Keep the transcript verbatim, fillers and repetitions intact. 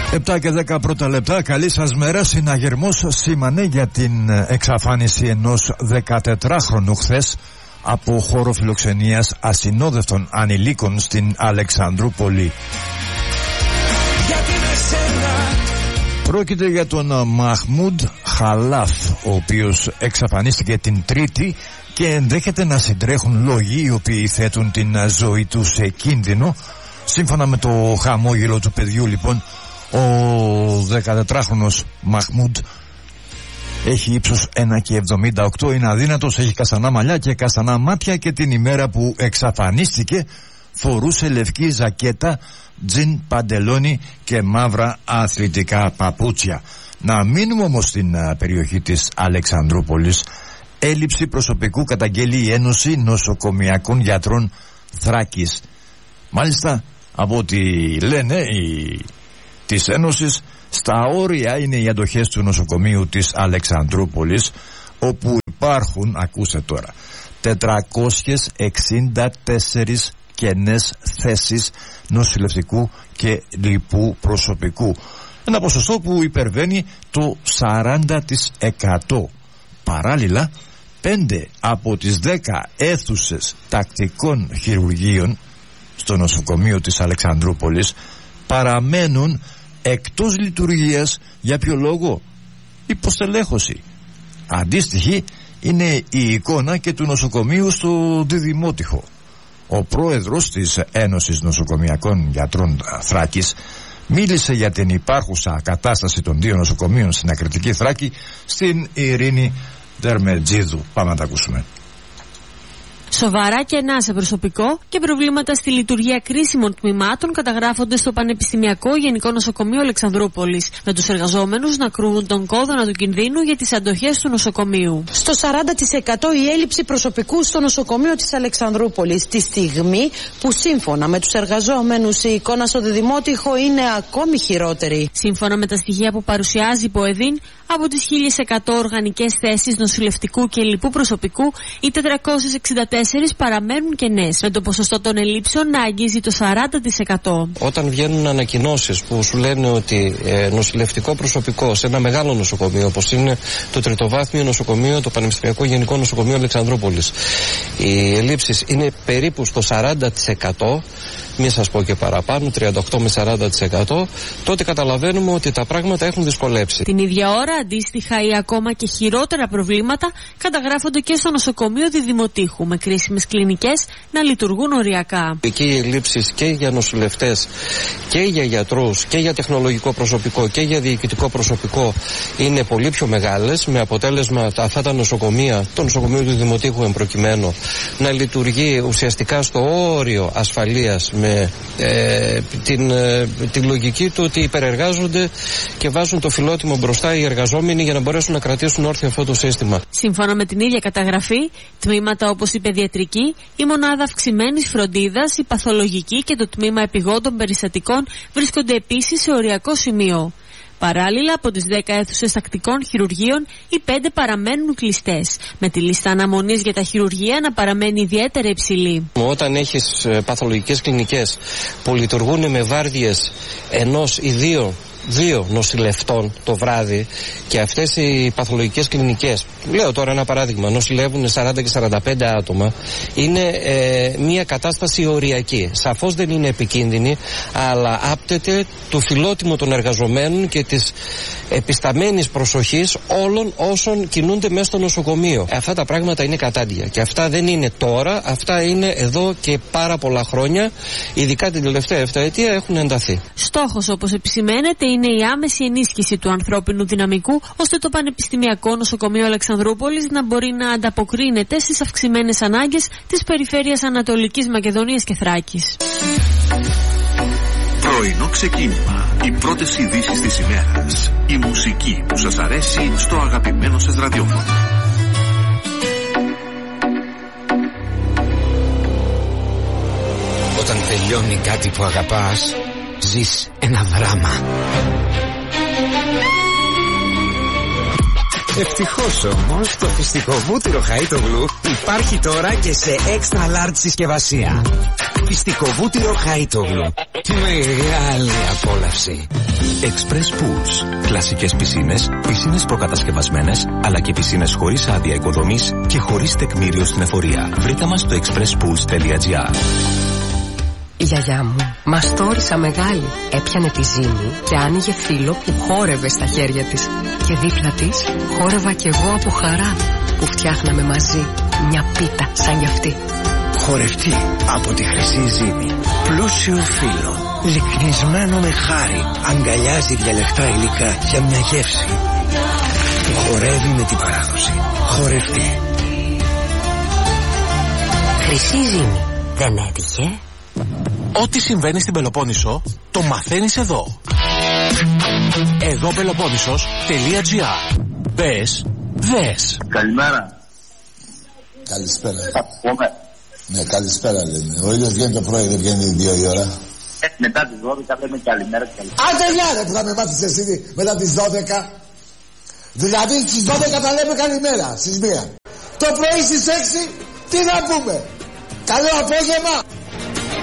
επτά και δέκα πρώτα λεπτά. Καλή σας μέρα. Συναγερμός σήμανε για την εξαφάνιση ενός δεκατετράχρονου χθες από χώρο φιλοξενίας ασυνόδευτων ανηλίκων στην Αλεξανδρούπολη. Πρόκειται για τον Μαχμούντ Χαλάφ, ο οποίος εξαφανίστηκε την Τρίτη και ενδέχεται να συντρέχουν λόγοι οι οποίοι θέτουν την ζωή του σε κίνδυνο. Σύμφωνα με το χαμόγελο του παιδιού, λοιπόν, ο δεκατετράχρονος Μαχμούντ έχει ύψος ένα κόμμα εβδομήντα οκτώ, είναι αδύνατος, έχει καστανά μαλλιά και καστανά μάτια και την ημέρα που εξαφανίστηκε φορούσε λευκή ζακέτα, τζιν παντελόνι και μαύρα αθλητικά παπούτσια. Να μείνουμε όμως στην περιοχή της Αλεξανδρούπολης. Έλλειψη προσωπικού καταγγέλει η Ένωση Νοσοκομιακών Γιατρών Θράκης. Μάλιστα, από ό,τι λένε οι της Ένωσης, στα όρια είναι οι αντοχές του νοσοκομείου της Αλεξανδρούπολης, όπου υπάρχουν, ακούστε τώρα, τετρακόσιες εξήντα τέσσερις κενές θέσεις νοσηλευτικού και λοιπού προσωπικού. Ένα ποσοστό που υπερβαίνει το σαράντα τοις εκατό. Παράλληλα, πέντε από τις δέκα αίθουσες τακτικών χειρουργείων στο νοσοκομείο της Αλεξανδρούπολης παραμένουν εκτός λειτουργίας. Για ποιο λόγο? Υποστελέχωση. Αντίστοιχη είναι η εικόνα και του νοσοκομείου στο Διδημότυχο. Ο πρόεδρος της Ένωσης Νοσοκομιακών Γιατρών Θράκης μίλησε για την υπάρχουσα κατάσταση των δύο νοσοκομείων στην Ακριτική Θράκη, στην Ειρήνη Δερμετζίδου. Πάμε να τα ακούσουμε. Σοβαρά κενά σε προσωπικό και προβλήματα στη λειτουργία κρίσιμων τμήματων καταγράφονται στο Πανεπιστημιακό Γενικό Νοσοκομείο Αλεξανδρούπολης, με τους εργαζόμενους να κρούουν τον κόδωνα του κινδύνου για τις αντοχές του νοσοκομείου. Στο σαράντα τοις εκατό η έλλειψη προσωπικού στο νοσοκομείο της Αλεξανδρούπολης, τη στιγμή που σύμφωνα με τους εργαζόμενους η εικόνα στο Διδημότυχο είναι ακόμη χειρότερη. Σύμφωνα με τα στοιχεία που παρουσιάζει η ΠΟΕΔΗΝ, από τις χίλιες εκατό οργανικές θέσεις νοσηλευτικού και λοιπού προσωπικού, οι τετρακόσιες εξήντα τέσσερις παραμένουν κενές, με το ποσοστό των ελλείψεων να αγγίζει το σαράντα τοις εκατό. Όταν βγαίνουν ανακοινώσεις που σου λένε ότι ε, νοσηλευτικό προσωπικό σε ένα μεγάλο νοσοκομείο, όπως είναι το τριτοβάθμιο νοσοκομείο, το Πανεπιστημιακό Γενικό Νοσοκομείο Αλεξανδρούπολης, οι ελλείψεις είναι περίπου στο σαράντα τοις εκατό, μην σας πω και παραπάνω, τριάντα οκτώ με σαράντα τοις εκατό, τότε καταλαβαίνουμε ότι τα πράγματα έχουν δυσκολέψει. Την ίδια ώρα, αντίστοιχα ή ακόμα και χειρότερα προβλήματα καταγράφονται και στο νοσοκομείο Διδημοτύχου, με κρίσιμες κλινικές να λειτουργούν οριακά. Εκεί οι ελλείψεις και για νοσηλευτές και για γιατρούς και για τεχνολογικό προσωπικό και για διοικητικό προσωπικό είναι πολύ πιο μεγάλες, με αποτέλεσμα αυτά τα νοσοκομεία, το νοσοκομείο του Διδημοτύχου εμπροκειμένου, να λειτουργεί ουσιαστικά στο όριο ασφαλείας, με ε, την, ε, την λογική του ότι υπερεργάζονται και βάζουν το φιλότιμο μπροστά οι εργαζόμενοι για να μπορέσουν να κρατήσουν όρθιο αυτό το σύστημα. Σύμφωνα με την ίδια καταγραφή, τμήματα όπως η παιδιατρική, η μονάδα αυξημένης φροντίδας, η παθολογική και το τμήμα επιγόντων περιστατικών βρίσκονται επίσης σε οριακό σημείο. Παράλληλα, από τις δέκα αίθουσες τακτικών χειρουργείων, οι πέντε παραμένουν κλειστές, με τη λίστα αναμονής για τα χειρουργεία να παραμένει ιδιαίτερα υψηλή. Όταν έχεις παθολογικές κλινικές που λειτουργούν με βάρδιες ενός ή δύο δύο νοσηλευτών το βράδυ και αυτές οι παθολογικές κλινικές, λέω τώρα ένα παράδειγμα, νοσηλεύουν σαράντα και σαράντα πέντε άτομα, είναι ε, μια κατάσταση οριακή. Σαφώς δεν είναι επικίνδυνη, αλλά άπτεται του φιλότιμου των εργαζομένων και της επισταμένης προσοχής όλων όσων κινούνται μέσα στο νοσοκομείο. Αυτά τα πράγματα είναι κατάντια και αυτά δεν είναι τώρα, αυτά είναι εδώ και πάρα πολλά χρόνια, ειδικά την τελευταία επταετία έχουν ενταθεί. Στόχος, όπως επισημαίνεται, είναι η άμεση ενίσχυση του ανθρώπινου δυναμικού, ώστε το Πανεπιστημιακό Νοσοκομείο Αλεξανδρούπολης να μπορεί να ανταποκρίνεται στις αυξημένες ανάγκες της περιφέρειας Ανατολικής Μακεδονίας και Θράκης. Πρωινό ξεκίνημα. Οι πρώτες ειδήσεις της ημέρας. Η μουσική που σας αρέσει στο αγαπημένο σας ραδιόφωνο. Όταν τελειώνει κάτι που αγαπάς, ζεις ένα δράμα. Ευτυχώς όμως το φυστικό βούτυρο Χαΐτογλου υπάρχει τώρα και σε extra large συσκευασία. Πιστικό βούτυρο Χαΐτογλου. Μεγάλη απόλαυση. Express Pools. Κλασικές πισίνες, πισίνες προκατασκευασμένες, αλλά και πισίνες χωρίς άδεια οικοδομής και χωρίς τεκμήριο στην εφορία. Βρείτε μας στο express pools τελεία gr. Η γιαγιά μου μαστόρισα μεγάλη έπιανε τη ζύμη και άνοιγε φύλλο που χόρευε στα χέρια της. Και δίπλα της χόρευα κι εγώ από χαρά που φτιάχναμε μαζί μια πίτα σαν κι αυτή. Χορευτή από τη χρυσή ζύμη. Πλούσιο φύλλο, λυκνισμένο με χάρη, αγκαλιάζει διαλεκτά υλικά για μια γεύση που χορεύει με την παράδοση. Χορευτή. Χρυσή ζύμη. Δεν έτυχε? Ό,τι συμβαίνει στην Πελοπόννησο το μαθαίνεις εδώ. Εδώ Πελοπόννησος τελεία gr. Μπες, δες. Καλημέρα. Καλησπέρα. Θα πούμε. Ναι, καλησπέρα λέμε. Ο ήλιος βγαίνει το πρωί, δεν βγαίνει δύο η ώρα. Ε, μετά τις δώδεκα λέμε καλημέρα και καλημέρα. Άντε γεια ρε που θα με μάθεις εσύ μετά τις δώδεκα. Δηλαδή στις δώδεκα θα λέμε καλημέρα, στις μία. Το πρωί στις έξι τι να πούμε? Καλό απόγευμα.